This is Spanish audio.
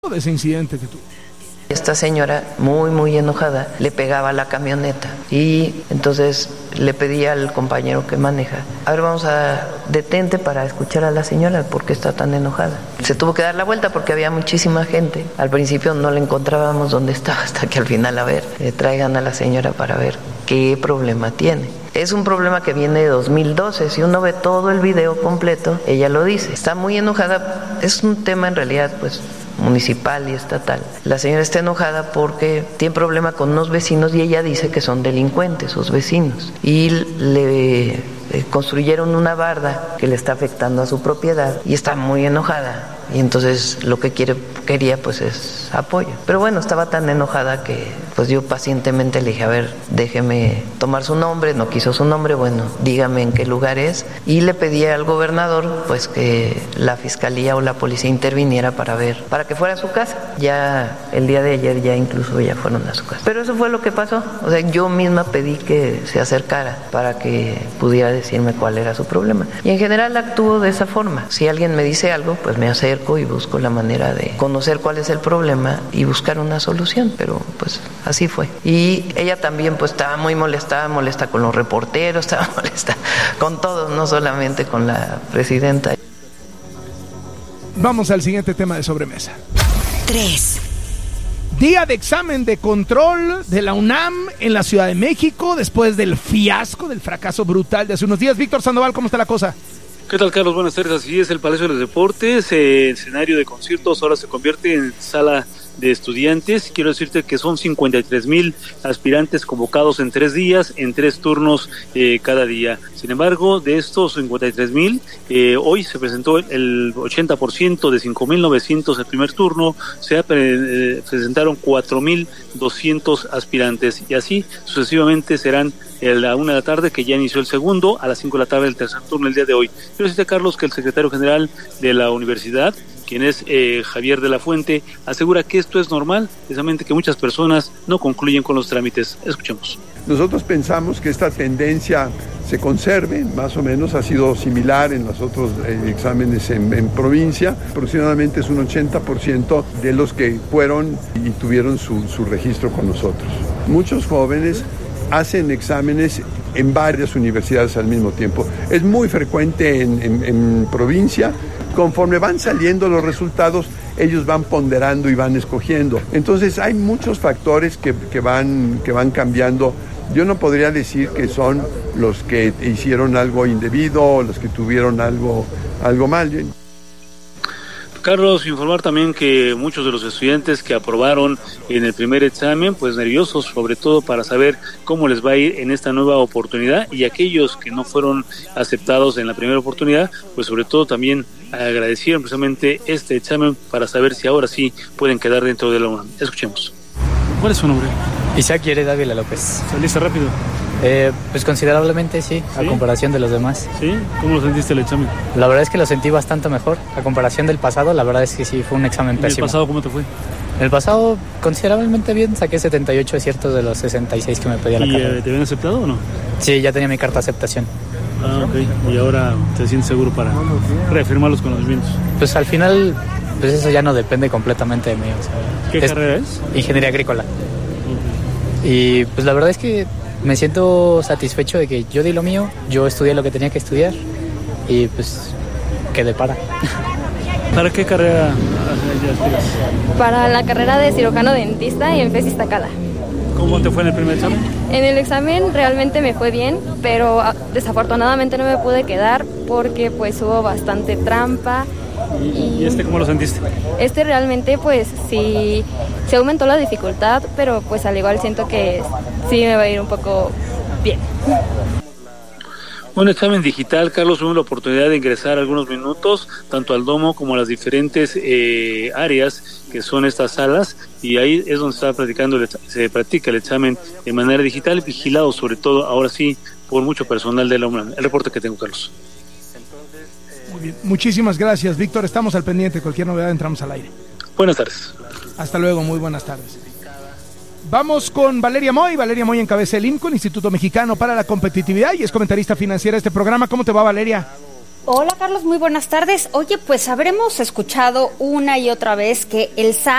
de ese incidente que tuvo. Esta señora, muy enojada, le pegaba a la camioneta y entonces le pedía al compañero que maneja: a ver, detente para escuchar a la señora, ¿por qué está tan enojada? Se tuvo que dar la vuelta porque había muchísima gente. Al principio no le encontrábamos dónde estaba, hasta que al final, traigan a la señora para ver qué problema tiene. Es un problema que viene de 2012, si uno ve todo el video completo, ella lo dice. Está muy enojada, es un tema en realidad municipal y estatal. La señora está enojada porque tiene problema con unos vecinos y ella dice que son delincuentes, sus vecinos, y le construyeron una barda que le está afectando a su propiedad y está muy enojada. Y entonces lo que quería es apoyo. Pero bueno, estaba tan enojada que yo pacientemente le dije: a ver, déjeme tomar su nombre. No quiso su nombre, bueno, dígame en qué lugar es. Y le pedí al gobernador que la fiscalía o la policía interviniera para que fuera a su casa. Ya el día de ayer ya incluso ya fueron a su casa. Pero eso fue lo que pasó. Yo misma pedí que se acercara para que pudiera decirme cuál era su problema. Y en general actúo de esa forma. Si alguien me dice algo, me acerco y busco la manera de conocer cuál es el problema y buscar una solución, pero así fue. Y ella también estaba muy molesta con los reporteros, estaba molesta con todos, no solamente con la presidenta. Vamos al siguiente tema de sobremesa. 3. Día de examen de control de la UNAM en la Ciudad de México después del fiasco, del fracaso brutal de hace unos días. Víctor Sandoval, ¿cómo está la cosa? ¿Qué tal, Carlos? Buenas tardes. Así es, el Palacio de los Deportes, escenario de conciertos, ahora se convierte en sala de estudiantes. Quiero decirte que son 53,000 aspirantes convocados en 3 días, en 3 turnos cada día. Sin embargo, de estos 53,000, hoy se presentó el 80% de 5,900 el primer turno, se presentaron 4,200 aspirantes y así sucesivamente serán a la 1 de la tarde, que ya inició el segundo, a las 5 de la tarde el tercer turno el día de hoy. Quiero decirte, Carlos, que el secretario general de la universidad, quien es Javier de la Fuente, asegura que esto es normal, precisamente que muchas personas no concluyen con los trámites. Escuchemos. Nosotros pensamos que esta tendencia se conserve, más o menos ha sido similar en los otros exámenes en provincia. Aproximadamente es un 80% de los que fueron y tuvieron su registro con nosotros. Muchos jóvenes hacen exámenes en varias universidades al mismo tiempo. Es muy frecuente en provincia. Conforme van saliendo los resultados, ellos van ponderando y van escogiendo. Entonces hay muchos factores que van cambiando. Yo no podría decir que son los que hicieron algo indebido o los que tuvieron algo mal. Carlos, informar también que muchos de los estudiantes que aprobaron en el primer examen, nerviosos, sobre todo para saber cómo les va a ir en esta nueva oportunidad, y aquellos que no fueron aceptados en la primera oportunidad, sobre todo también agradecieron precisamente este examen para saber si ahora sí pueden quedar dentro de la UNAM. Escuchemos. ¿Cuál es su nombre? Isaac Yereda Dávila López. ¿Saliste rápido? Considerablemente sí, a comparación de los demás. ¿Sí? ¿Cómo lo sentiste el examen? La verdad es que lo sentí bastante mejor a comparación del pasado. La verdad es que sí, fue un examen pésimo. ¿El pasado cómo te fue? El pasado considerablemente bien, saqué 78 aciertos de los 66 que me pedía la carrera. ¿Y te habían aceptado o no? Sí, ya tenía mi carta de aceptación. Ah, ok. ¿Y ahora te sientes seguro para reafirmar los conocimientos? Al final, eso ya no depende completamente de mí. ¿Qué carrera es? Ingeniería agrícola. Y la verdad es que me siento satisfecho de que yo di lo mío, yo estudié lo que tenía que estudiar y quedé para. ¿Para qué carrera aspiras? Para la carrera de cirujano dentista y en FES Iztacala. ¿Cómo te fue en el primer examen? En el examen realmente me fue bien, pero desafortunadamente no me pude quedar porque hubo bastante trampa. ¿Y cómo lo sentiste? Realmente sí se aumentó la dificultad, pero al igual siento que sí me va a ir un poco bien. Un examen digital, Carlos, tuvo la oportunidad de ingresar algunos minutos, tanto al domo como a las diferentes áreas que son estas salas, y ahí es donde se practica el examen de manera digital, vigilado sobre todo, ahora sí, por mucho personal de la UNAM. El reporte que tengo, Carlos. Muy bien. Muchísimas gracias, Víctor. Estamos al pendiente. Cualquier novedad entramos al aire. Buenas tardes. Hasta luego. Muy buenas tardes. Vamos con Valeria Moy. Valeria Moy encabeza el IMCO, el Instituto Mexicano para la Competitividad, y es comentarista financiera de este programa. ¿Cómo te va, Valeria? Hola Carlos, muy buenas tardes. Oye, pues habremos escuchado una y otra vez que el SAT